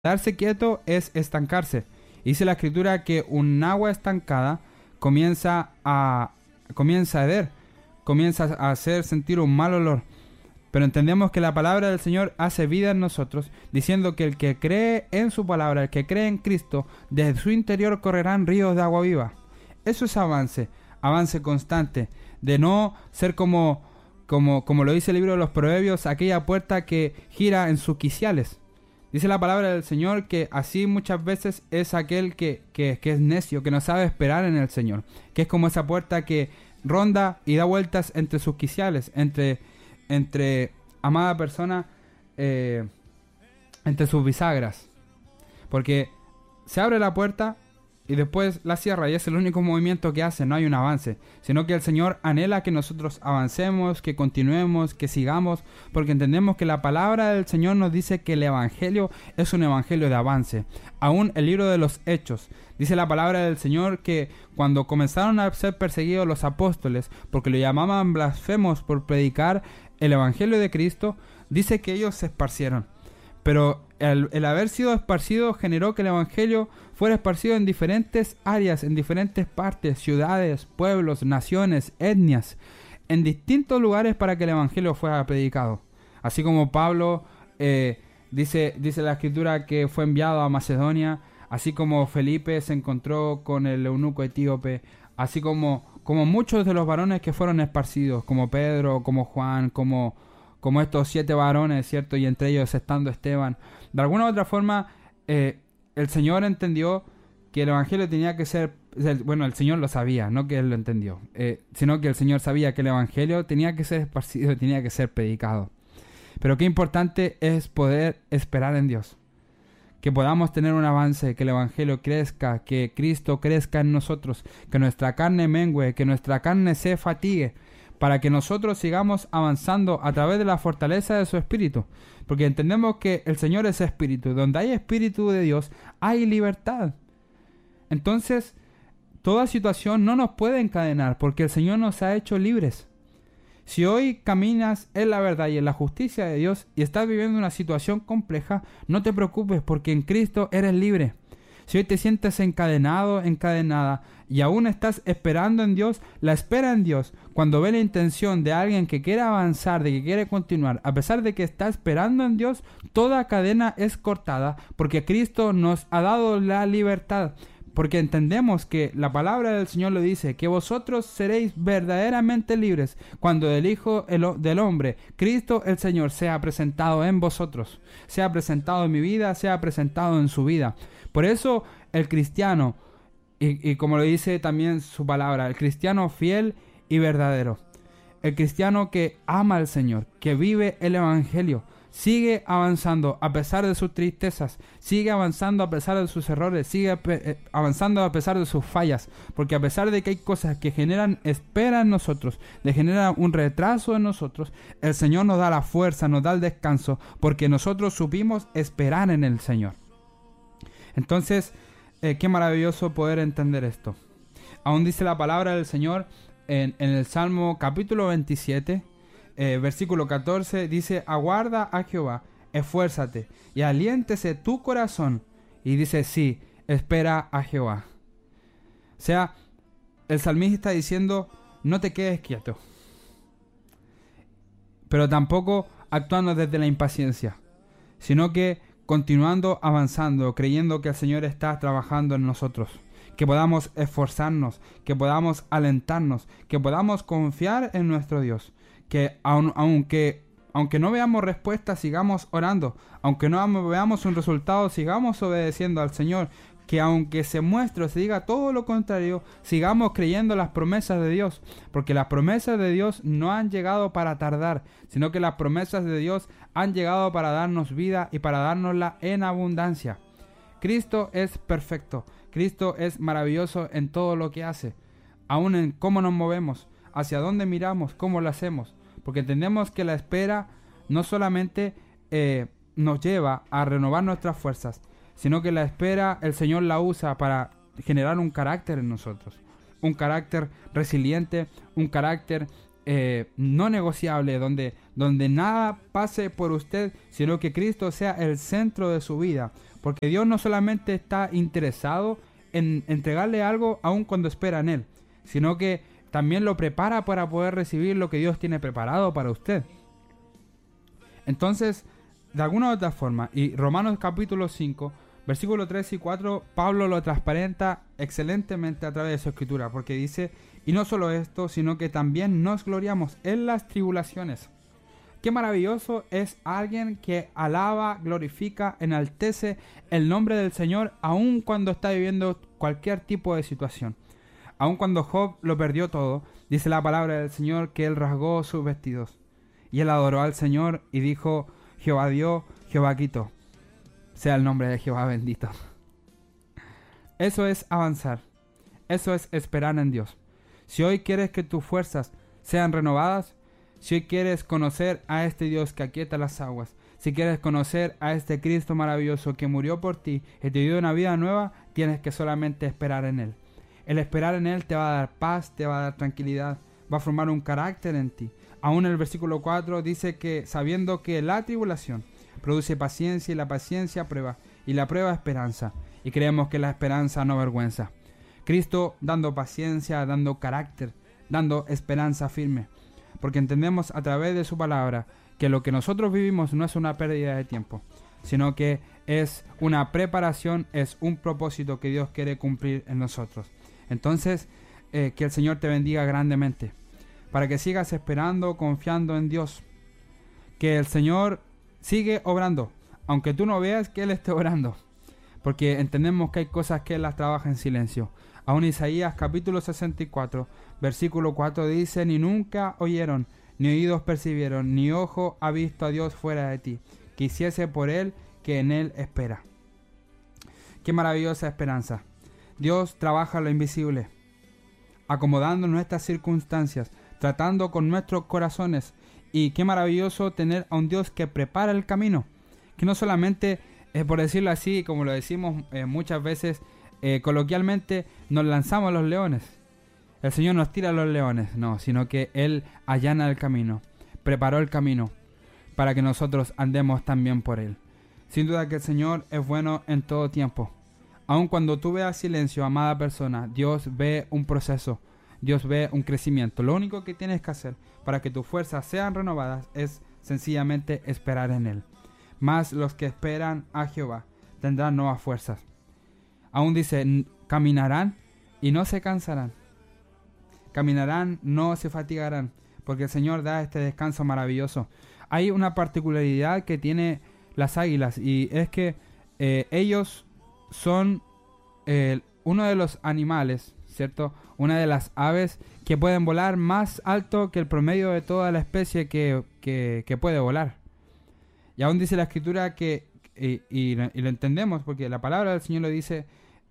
Darse quieto es estancarse. Dice la escritura que un agua estancada comienza a hervir, comienza a hacer sentir un mal olor. Pero entendemos que la palabra del Señor hace vida en nosotros, diciendo que el que cree en su palabra, el que cree en Cristo, desde su interior correrán ríos de agua viva. Eso es avance constante, de no ser como lo dice el libro de los Proverbios, aquella puerta que gira en sus quiciales. Dice la palabra del Señor que así muchas veces es aquel que es necio, que no sabe esperar en el Señor, que es como esa puerta que ronda y da vueltas entre sus quiciales, entre amada persona, entre sus bisagras, porque se abre la puerta y después la cierra, y es el único movimiento que hace, no hay un avance, sino que el Señor anhela que nosotros avancemos, que continuemos, que sigamos, porque entendemos que la palabra del Señor nos dice que el Evangelio es un Evangelio de avance. Aún el libro de los Hechos, dice la palabra del Señor que cuando comenzaron a ser perseguidos los apóstoles, porque lo llamaban blasfemos por predicar el Evangelio de Cristo, dice que ellos se esparcieron. Pero el haber sido esparcido generó que el Evangelio fuera esparcido en diferentes áreas, en diferentes partes, ciudades, pueblos, naciones, etnias, en distintos lugares para que el Evangelio fuera predicado. Así como Pablo, dice la Escritura que fue enviado a Macedonia, así como Felipe se encontró con el eunuco etíope, así como muchos de los varones que fueron esparcidos, como Pedro, como Juan, como estos 7 varones, ¿cierto? Y entre ellos estando Esteban. De alguna u otra forma, el Señor entendió que el Evangelio tenía que ser... Bueno, el Señor lo sabía, no que Él lo entendió, sino que el Señor sabía que el Evangelio tenía que ser esparcido, tenía que ser predicado. Pero qué importante es poder esperar en Dios. Que podamos tener un avance, que el Evangelio crezca, que Cristo crezca en nosotros, que nuestra carne mengue, que nuestra carne se fatigue, para que nosotros sigamos avanzando a través de la fortaleza de su Espíritu. Porque entendemos que el Señor es Espíritu. Donde hay Espíritu de Dios, hay libertad. Entonces, toda situación no nos puede encadenar, porque el Señor nos ha hecho libres. Si hoy caminas en la verdad y en la justicia de Dios y estás viviendo una situación compleja, no te preocupes, porque en Cristo eres libre. Si hoy te sientes encadenado, encadenada, y aún estás esperando en Dios, la espera en Dios, cuando ve la intención de alguien que quiere avanzar, de que quiere continuar, a pesar de que está esperando en Dios, toda cadena es cortada, porque Cristo nos ha dado la libertad. Porque entendemos que la palabra del Señor lo dice, que vosotros seréis verdaderamente libres cuando el Hijo del Hombre, Cristo el Señor, sea presentado en vosotros, sea presentado en mi vida, sea presentado en su vida. Por eso el cristiano, y como lo dice también su palabra, el cristiano fiel y verdadero, el cristiano que ama al Señor, que vive el Evangelio, sigue avanzando a pesar de sus tristezas, sigue avanzando a pesar de sus errores, sigue avanzando a pesar de sus fallas, porque a pesar de que hay cosas que generan espera en nosotros, de generan un retraso en nosotros, el Señor nos da la fuerza, nos da el descanso, porque nosotros supimos esperar en el Señor. Entonces, qué maravilloso poder entender esto. Aún dice la palabra del Señor en el Salmo capítulo 27, versículo 14, dice: aguarda a Jehová, esfuérzate y aliéntese tu corazón. Y dice: sí, espera a Jehová. O sea, el salmista está diciendo: no te quedes quieto, pero tampoco actuando desde la impaciencia, sino que continuando avanzando, creyendo que el Señor está trabajando en nosotros, que podamos esforzarnos, que podamos alentarnos, que podamos confiar en nuestro Dios, que aunque no veamos respuesta, sigamos orando, aunque no veamos un resultado, sigamos obedeciendo al Señor, que aunque se muestre o se diga todo lo contrario, sigamos creyendo las promesas de Dios, porque las promesas de Dios no han llegado para tardar, sino que las promesas de Dios han llegado para darnos vida y para dárnosla en abundancia. Cristo es perfecto, Cristo es maravilloso en todo lo que hace, aún en cómo nos movemos, hacia dónde miramos, cómo lo hacemos, porque entendemos que la espera no solamente nos lleva a renovar nuestras fuerzas, sino que la espera el Señor la usa para generar un carácter en nosotros, un carácter resiliente, un carácter no negociable, donde nada pase por usted, sino que Cristo sea el centro de su vida, porque Dios no solamente está interesado en entregarle algo aun cuando espera en Él, sino que también lo prepara para poder recibir lo que Dios tiene preparado para usted. Entonces, de alguna u otra forma, y Romanos capítulo 5, versículos 3 y 4, Pablo lo transparenta excelentemente a través de su escritura, porque dice, y no solo esto, sino que también nos gloriamos en las tribulaciones. Qué maravilloso es alguien que alaba, glorifica, enaltece el nombre del Señor, aun cuando está viviendo cualquier tipo de situación. Aun cuando Job lo perdió todo, dice la palabra del Señor que él rasgó sus vestidos. Y él adoró al Señor y dijo, Jehová dio, Jehová quitó. Sea el nombre de Jehová bendito. Eso es avanzar. Eso es esperar en Dios. Si hoy quieres que tus fuerzas sean renovadas, si hoy quieres conocer a este Dios que aquieta las aguas, si quieres conocer a este Cristo maravilloso que murió por ti y te dio una vida nueva, tienes que solamente esperar en Él. El esperar en Él te va a dar paz, te va a dar tranquilidad, va a formar un carácter en ti. Aún el versículo 4 dice que sabiendo que la tribulación produce paciencia y la paciencia prueba y la prueba esperanza. Y creemos que la esperanza no avergüenza. Cristo dando paciencia, dando carácter, dando esperanza firme. Porque entendemos a través de su palabra que lo que nosotros vivimos no es una pérdida de tiempo, sino que es una preparación, es un propósito que Dios quiere cumplir en nosotros. Entonces, que el Señor te bendiga grandemente, para que sigas esperando, confiando en Dios. Que el Señor sigue obrando, aunque tú no veas que Él esté obrando, porque entendemos que hay cosas que Él las trabaja en silencio. Aún Isaías capítulo 64, versículo 4 dice, ni nunca oyeron, ni oídos percibieron, ni ojo ha visto a Dios fuera de ti, que hiciese por Él que en Él espera. Qué maravillosa esperanza. Dios trabaja lo invisible, acomodando nuestras circunstancias, tratando con nuestros corazones. Y qué maravilloso tener a un Dios que prepara el camino, que no solamente, por decirlo así, como lo decimos muchas veces, coloquialmente, nos lanzamos a los leones. El Señor nos tira a los leones, no, sino que Él allana el camino, preparó el camino para que nosotros andemos también por Él. Sin duda que el Señor es bueno en todo tiempo. Aun cuando tú veas silencio, amada persona, Dios ve un proceso, Dios ve un crecimiento. Lo único que tienes que hacer para que tus fuerzas sean renovadas es sencillamente esperar en Él. Mas los que esperan a Jehová tendrán nuevas fuerzas. Aún dice, caminarán y no se cansarán. Caminarán, no se fatigarán, porque el Señor da este descanso maravilloso. Hay una particularidad que tiene las águilas, y es que ellos son uno de los animales, ¿cierto? Una de las aves que pueden volar más alto que el promedio de toda la especie que puede volar. Y aún dice la Escritura que, y lo entendemos, porque la palabra del Señor lo dice,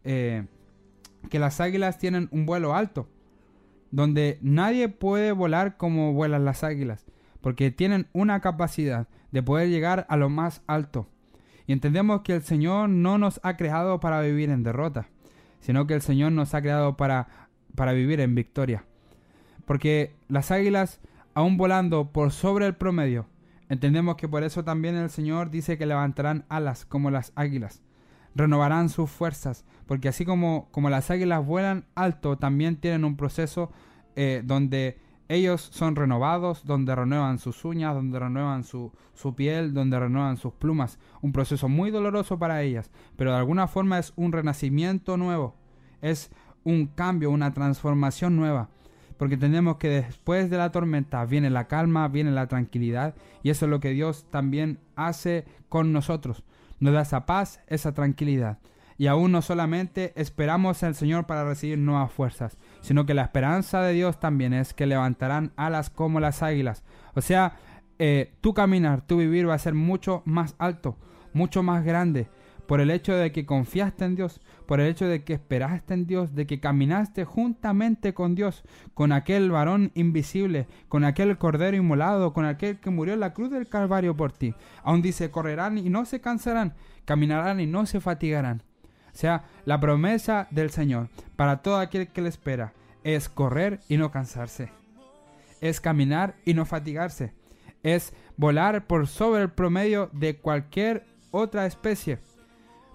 que las águilas tienen un vuelo alto, donde nadie puede volar como vuelan las águilas, porque tienen una capacidad de poder llegar a lo más alto. Y entendemos que el Señor no nos ha creado para vivir en derrota, sino que el Señor nos ha creado para vivir en victoria. Porque las águilas, aún volando por sobre el promedio, entendemos que por eso también el Señor dice que levantarán alas como las águilas. Renovarán sus fuerzas, porque así como las águilas vuelan alto, también tienen un proceso donde ellos son renovados, donde renuevan sus uñas, donde renuevan su piel, donde renuevan sus plumas. Un proceso muy doloroso para ellas, pero de alguna forma es un renacimiento nuevo, es un cambio, una transformación nueva. Porque entendemos que después de la tormenta viene la calma, viene la tranquilidad, y eso es lo que Dios también hace con nosotros. Nos da esa paz, esa tranquilidad. Y aún no solamente esperamos al Señor para recibir nuevas fuerzas, sino que la esperanza de Dios también es que levantarán alas como las águilas. O sea, tu caminar, tu vivir va a ser mucho más alto, mucho más grande, por el hecho de que confiaste en Dios, por el hecho de que esperaste en Dios, de que caminaste juntamente con Dios, con aquel varón invisible, con aquel cordero inmolado, con aquel que murió en la cruz del Calvario por ti. Aún dice, correrán y no se cansarán, caminarán y no se fatigarán. O sea, la promesa del Señor para todo aquel que le espera es correr y no cansarse, es caminar y no fatigarse, es volar por sobre el promedio de cualquier otra especie.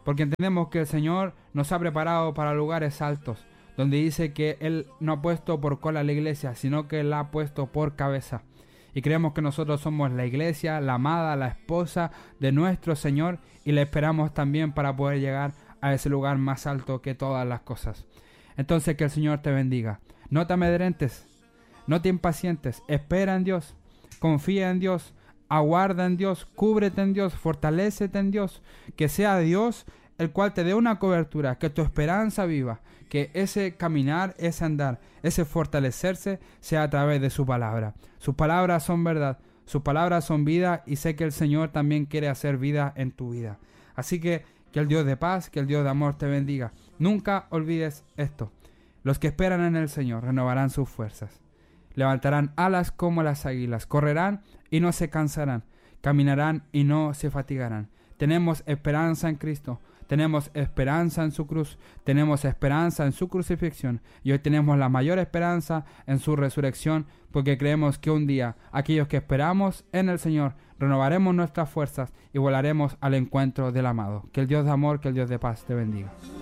porque entendemos que el Señor nos ha preparado para lugares altos, donde dice que Él no ha puesto por cola a la iglesia, sino que la ha puesto por cabeza. Y creemos que nosotros somos la iglesia, la amada, la esposa de nuestro Señor, y le esperamos también para poder llegar a ese lugar más alto que todas las cosas. Entonces que el Señor te bendiga. No te amedrentes, no te impacientes, espera en Dios, confía en Dios, aguarda en Dios, cúbrete en Dios, fortalécete en Dios, que sea Dios el cual te dé una cobertura, que tu esperanza viva, que ese caminar, ese andar, ese fortalecerse sea a través de su palabra. Sus palabras son verdad, sus palabras son vida, y sé que el Señor también quiere hacer vida en tu vida. Así que el Dios de paz, que el Dios de amor te bendiga. Nunca olvides esto: los que esperan en el Señor renovarán sus fuerzas, levantarán alas como las águilas, correrán y no se cansarán, caminarán y no se fatigarán. Tenemos esperanza en Cristo, tenemos esperanza en su cruz, tenemos esperanza en su crucifixión, y hoy tenemos la mayor esperanza en su resurrección, porque creemos que un día aquellos que esperamos en el Señor renovaremos nuestras fuerzas y volaremos al encuentro del amado. Que el Dios de amor, que el Dios de paz te bendiga.